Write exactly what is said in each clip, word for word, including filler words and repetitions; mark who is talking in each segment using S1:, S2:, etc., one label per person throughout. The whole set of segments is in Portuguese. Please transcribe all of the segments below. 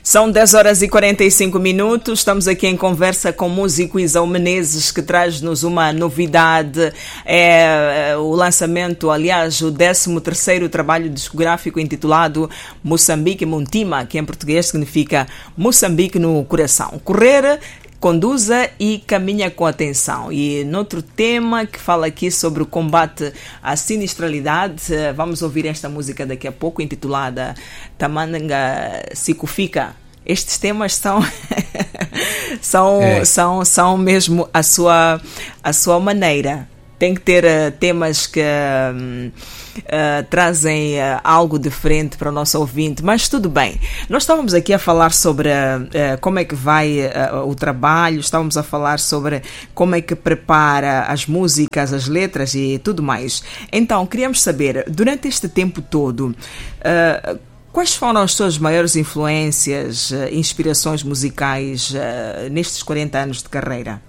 S1: São dez horas e quarenta e cinco minutos, estamos aqui em conversa com o músico Izão Menezes, que traz-nos uma novidade, é o lançamento, aliás, o décimo terceiro trabalho discográfico intitulado Moçambique Muntima, que em português significa Moçambique no coração. Correr, conduza e caminha com atenção. E noutro tema que fala aqui sobre o combate à sinistralidade, vamos ouvir esta música daqui a pouco, intitulada Tamananga Sikufica. Estes temas são são, é. são são mesmo a sua a sua maneira. Tem que ter uh, temas que uh, uh, trazem uh, algo diferente para o nosso ouvinte, mas tudo bem. Nós estávamos aqui a falar sobre uh, uh, como é que vai uh, o trabalho, estávamos a falar sobre como é que prepara as músicas, as letras e tudo mais. Então, queríamos saber, durante este tempo todo, uh, quais foram as suas maiores influências, uh, inspirações musicais uh, nestes quarenta anos de carreira?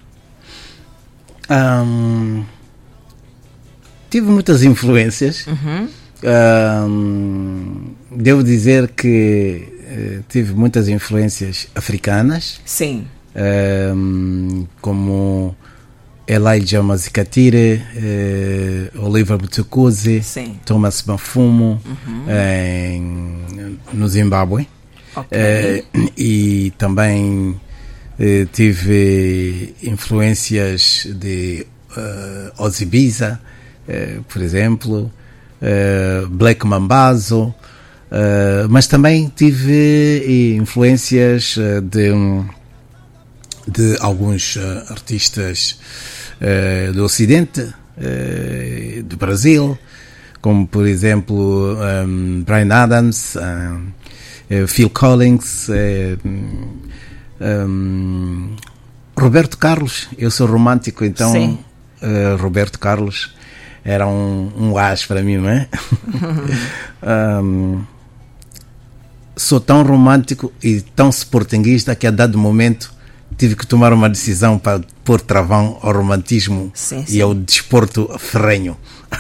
S2: Um, tive muitas influências.
S1: Uhum.
S2: Um, devo dizer que uh, tive muitas influências africanas.
S1: Sim.
S2: Um, como Elijah Mazikatire, uh, Oliver Mtukudzi, Thomas Mafumo, uhum. em, no Zimbábue.
S1: Okay.
S2: Uh, e também Uh, tive influências de uh, Ozzy Biza, uh, por exemplo, uh, Black Mambazo, uh, mas também tive influências uh, de, de alguns uh, artistas uh, do Ocidente, uh, do Brasil, como por exemplo um, Bryan Adams, um, uh, Phil Collins, uh, Um, Roberto Carlos. Eu sou romântico, então uh, Roberto Carlos era um, um as para mim, não é? um, sou tão romântico e tão sportinguista que a dado momento tive que tomar uma decisão para pôr travão ao romantismo
S1: sim,
S2: e
S1: sim.
S2: ao desporto ferrenho.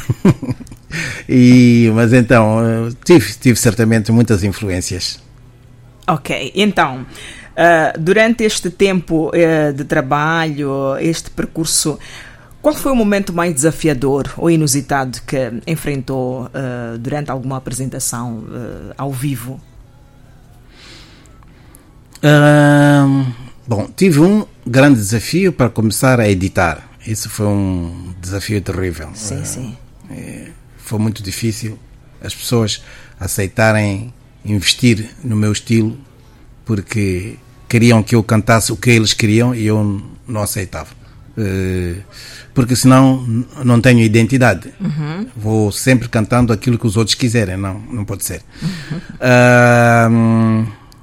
S2: e, mas então tive, tive certamente muitas influências.
S1: Ok, então Uh, durante este tempo uh, de trabalho, este percurso, qual foi o momento mais desafiador ou inusitado que enfrentou uh, durante alguma apresentação uh, ao vivo?
S2: Uh, bom, tive um grande desafio para começar a editar. Isso foi um desafio terrível.
S1: Sim, uh, sim.
S2: É, foi muito difícil as pessoas aceitarem investir no meu estilo, porque queriam que eu cantasse o que eles queriam e eu não aceitava. Uh, porque senão não tenho identidade.
S1: Uhum.
S2: Vou sempre cantando aquilo que os outros quiserem. Não, não pode ser.
S1: Uhum.
S2: Uh,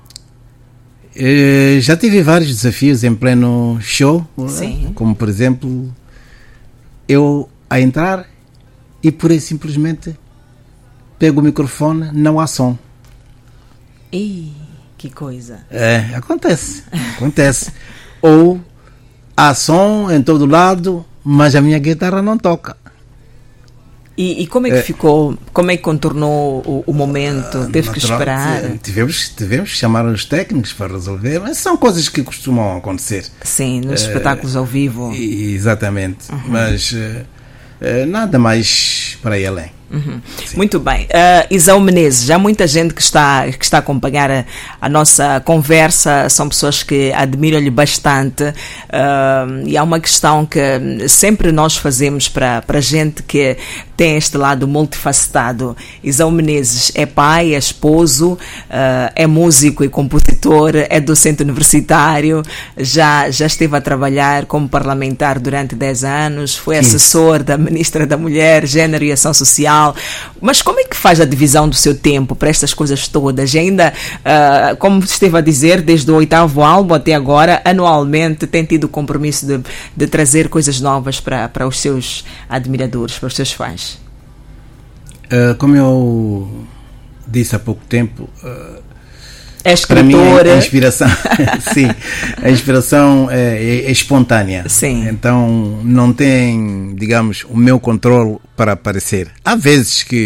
S2: uh, já tive vários desafios em pleno show.
S1: Sim.
S2: Como, por exemplo, eu a entrar e por aí simplesmente pego o microfone, não há som.
S1: Ih, que coisa.
S2: É, acontece, acontece. Ou há som em todo lado, mas a minha guitarra não toca.
S1: E, e como é que é. ficou, como é que contornou o, o momento? Uh, Teve que esperar?
S2: Tivemos, tivemos que chamar os técnicos para resolver, mas são coisas que costumam acontecer.
S1: Sim, nos uh, espetáculos ao vivo.
S2: Exatamente,
S1: uhum.
S2: mas uh, uh, nada mais para ir além.
S1: Uhum. Muito bem. uh, Izão Menezes, já muita gente que está, que está a acompanhar a, a nossa conversa são pessoas que admiram-lhe bastante, uh, e há uma questão que sempre nós fazemos para, para gente que tem este lado multifacetado. Izão Menezes é pai, é esposo, uh, é músico e compositor, é docente universitário, já, já esteve a trabalhar como parlamentar durante dez anos, foi
S2: Sim.
S1: assessor da Ministra da Mulher, Gênero e Ação Social. Mas como é que faz a divisão do seu tempo para estas coisas todas? E ainda, uh, como esteve a dizer, desde o oitavo álbum até agora, anualmente tem tido o compromisso de, de trazer coisas novas para, para os seus admiradores, para os seus fãs.
S2: Uh, como eu disse há pouco tempo, uh,
S1: é escritora.
S2: Para mim, a inspiração, sim, a inspiração é, é, é espontânea.
S1: Sim.
S2: Então não tem, digamos, o meu controle para aparecer. Há vezes que,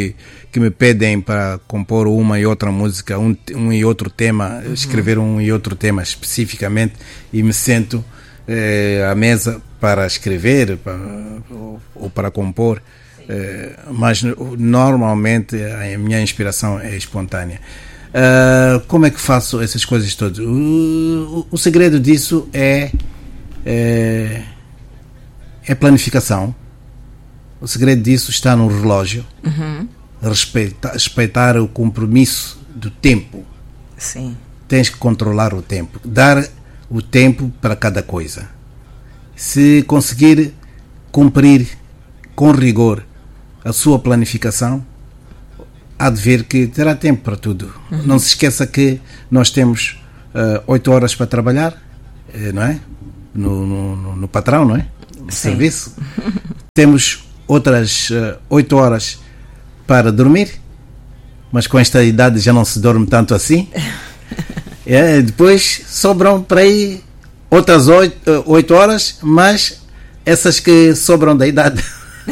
S2: que me pedem para compor uma e outra música, um, um e outro tema, uhum. escrever um e outro tema especificamente, e me sento eh, à mesa para escrever para, ou, ou para compor, eh, mas normalmente a minha inspiração é espontânea. Uh, como é que faço essas coisas todas? O, o, o segredo disso é, é é planificação. O segredo disso está no relógio. Uhum. Respeitar, respeitar o compromisso do tempo.
S1: Sim.
S2: Tens que controlar o tempo, dar o tempo para cada coisa. Se conseguir cumprir com rigor a sua planificação, há de ver que terá tempo para tudo. Uhum. Não se esqueça que nós temos oito uh, horas para trabalhar, uh, não é? No, no, no patrão, não é? No Sim. serviço. Temos outras oito uh, horas para dormir, mas com esta idade já não se dorme tanto assim. É, depois sobram para aí outras oito horas, mas essas que sobram da idade.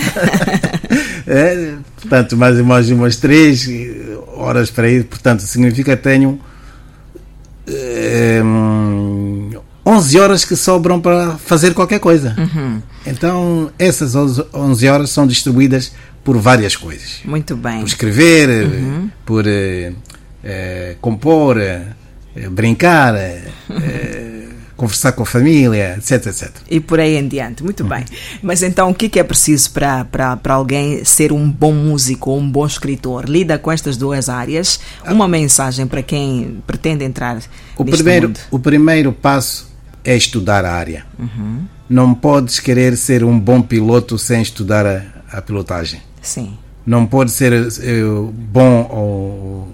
S2: É, portanto, mais, mais umas três horas para ir. Portanto, significa que tenho é, onze horas que sobram para fazer qualquer coisa. Uhum. Então, essas onze horas são distribuídas por várias coisas.
S1: Muito bem.
S2: Por escrever, uhum. por é, é, compor, é, brincar, é, conversar com a família, etc, etcétera.
S1: E por aí em diante. Muito uhum. bem. Mas então, o que é preciso para, para, para alguém ser um bom músico ou um bom escritor? Lida com estas duas áreas. Uma ah. mensagem para quem pretende entrar
S2: o
S1: neste
S2: primeiro,
S1: mundo.
S2: O primeiro passo é estudar a área.
S1: Uhum.
S2: Não podes querer ser um bom piloto sem estudar a, a pilotagem.
S1: Sim.
S2: Não pode ser uh, bom ou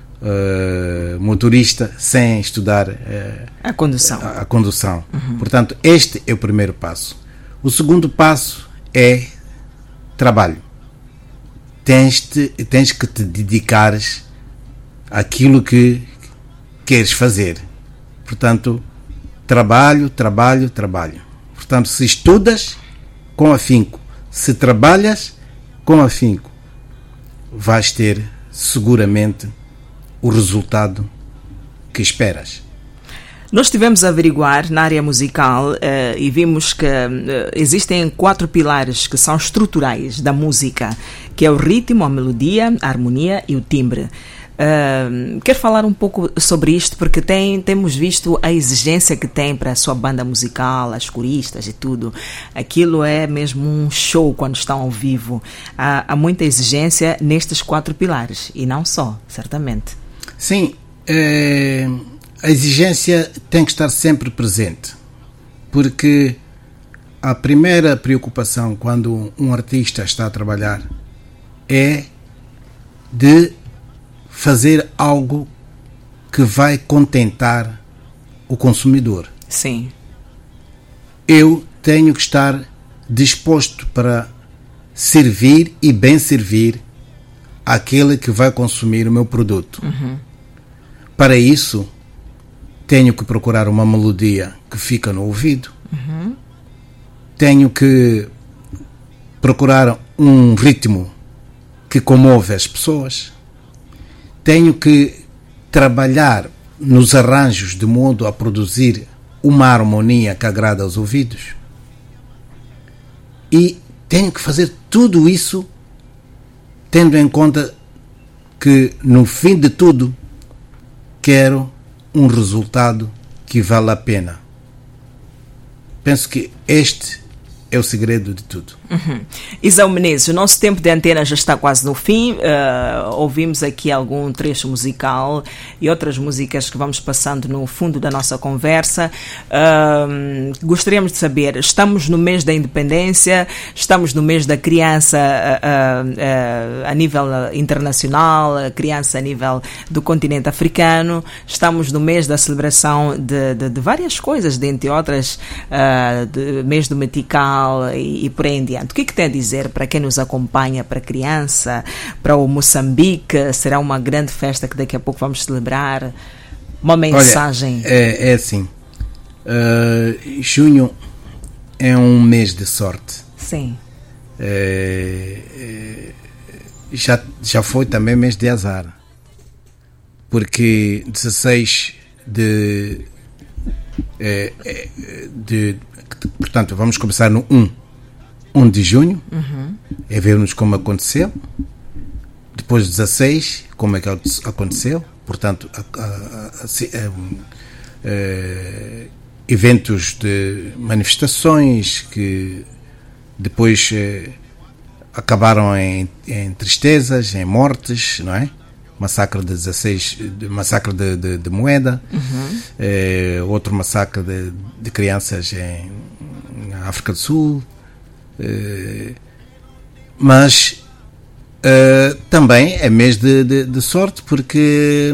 S2: uh, motorista sem estudar uh,
S1: a condução.
S2: A, a condução. Uhum. Portanto, este é o primeiro passo. O segundo passo é trabalho. Tens, te, tens que te dedicares àquilo que queres fazer. Portanto, trabalho, trabalho, trabalho. Portanto, se estudas com afinco, se trabalhas com afinco, vais ter seguramente o resultado que esperas.
S1: Nós estivemos a averiguar na área musical uh, e vimos que uh, existem quatro pilares que são estruturais da música, que é o ritmo, a melodia, a harmonia e o timbre. Uh, quero falar um pouco sobre isto porque tem, temos visto a exigência que tem para a sua banda musical, as coristas e tudo. Aquilo é mesmo um show quando estão ao vivo. Há, há muita exigência nestes quatro pilares e não só, certamente.
S2: Sim, é, a exigência tem que estar sempre presente, porque a primeira preocupação quando um artista está a trabalhar é de fazer algo que vai contentar o consumidor.
S1: Sim.
S2: Eu tenho que estar disposto para servir e bem servir aquele que vai consumir o meu produto. Uhum. Para isso, tenho que procurar uma melodia que fica no ouvido. Uhum. Tenho que procurar um ritmo que comove as pessoas. Tenho que trabalhar nos arranjos de modo a produzir uma harmonia que agrada aos ouvidos. E tenho que fazer tudo isso tendo em conta que, no fim de tudo, quero um resultado que vale a pena. Penso que este é o segredo de tudo.
S1: Uhum. Isaú Menezes, o nosso tempo de antena já está quase no fim. Uh, ouvimos aqui algum trecho musical e outras músicas que vamos passando no fundo da nossa conversa. Uh, gostaríamos de saber, estamos no mês da independência, estamos no mês da criança uh, uh, a nível internacional, a criança a nível do continente africano, estamos no mês da celebração de, de, de várias coisas, dentre outras, uh, de, mês do Metical, E, e por aí em diante. O que é que tem a dizer para quem nos acompanha, para a criança, para o Moçambique? Será uma grande festa que daqui a pouco vamos celebrar? Uma mensagem?
S2: Olha, é, é assim, uh, junho é um mês de sorte.
S1: Sim.
S2: É, é, já, já foi também mês de azar, porque dezasseis de, é, é, de portanto, vamos começar no um de junho, uhum. é vermos como aconteceu, depois dezasseis, como é que aconteceu, portanto, a, a, a, a, a, eventos de manifestações que depois eh, acabaram em, em tristezas, em mortes, não é? Massacre de dezasseis, de, massacre de, de, de Moeda, uhum. eh, outro massacre de, de crianças em, na África do Sul, eh, mas eh, também é mês de, de, de sorte, porque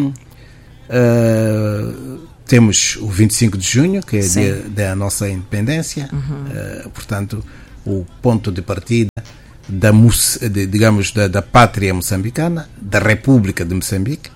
S2: eh, temos o vinte e cinco de junho, que é o dia da nossa independência, uhum. uh, portanto, o ponto de partida da, de, digamos, da, da pátria moçambicana, da República de Moçambique.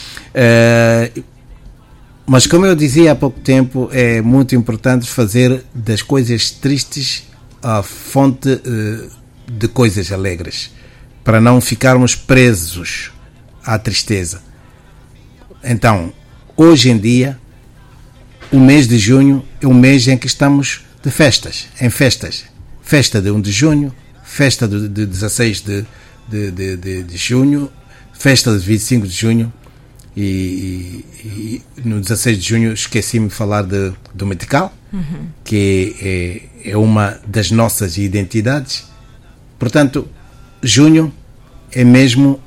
S2: Uh, mas, como eu dizia há pouco tempo, é muito importante fazer das coisas tristes a fonte uh, de coisas alegres, para não ficarmos presos à tristeza. Então, hoje em dia, o mês de junho é um mês em que estamos de festas, em festas. Festa de um de junho, festa de, de dezasseis de, de, de, de, de junho, festa de vinte e cinco de junho e, e, e no dezasseis de junho esqueci-me de falar de, do Metical, uhum. que é, é uma das nossas identidades. Portanto, junho é mesmo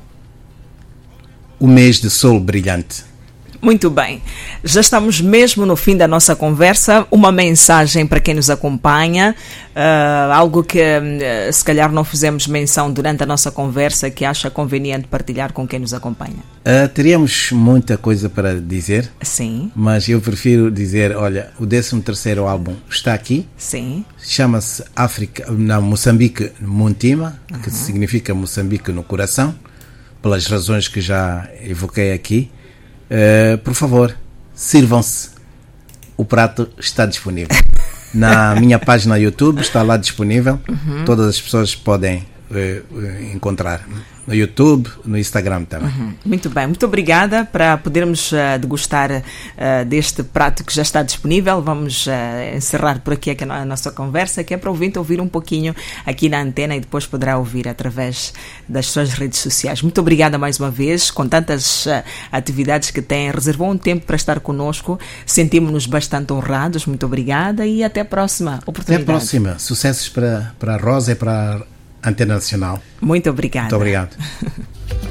S2: o mês de sol brilhante.
S1: Muito bem, já estamos mesmo no fim da nossa conversa. Uma mensagem para quem nos acompanha, uh, algo que uh, se calhar não fizemos menção durante a nossa conversa, que acha conveniente partilhar com quem nos acompanha.
S2: Uh, teríamos muita coisa para dizer.
S1: Sim.
S2: Mas eu prefiro dizer, olha, o décimo terceiro álbum está aqui.
S1: Sim. Chama-se
S2: África, não, Moçambique Muntima, uhum. que significa Moçambique no coração, pelas razões que já evoquei aqui. Uh, por favor, sirvam-se. O prato está disponível. Na minha página YouTube está lá disponível. Uhum. Todas as pessoas podem uh, encontrar. No YouTube, no Instagram também.
S1: Uhum. Muito bem, muito obrigada para podermos uh, degustar uh, deste prato que já está disponível. Vamos uh, encerrar por aqui a nossa conversa, que é para o ouvinte ouvir um pouquinho aqui na antena e depois poderá ouvir através das suas redes sociais. Muito obrigada mais uma vez, com tantas uh, atividades que tem, reservou um tempo para estar connosco, sentimos-nos bastante honrados. Muito obrigada e até a próxima oportunidade.
S2: Até a próxima, sucessos para, para a Rosa e para a Antena Nacional.
S1: Muito obrigada.
S2: Muito obrigado.